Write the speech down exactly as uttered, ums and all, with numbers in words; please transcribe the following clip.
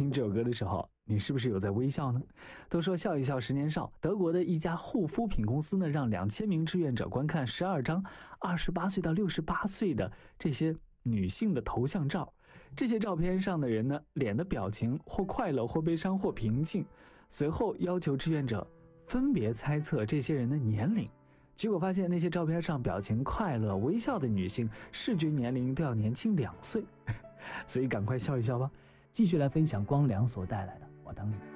听这首歌的时候，你是不是有在微笑呢？都说笑一笑十年少，德国的一家护肤品公司呢，让两千名志愿者观看十二张二十八岁到六十八岁的这些女性的头像照。这些照片上的人呢，脸的表情或快乐或悲伤或平静。随后要求志愿者分别猜测这些人的年龄，结果发现那些照片上表情快乐微笑的女性，视觉年龄都要年轻两岁。所以赶快笑一笑吧。 继续来分享光良所带来的我等你。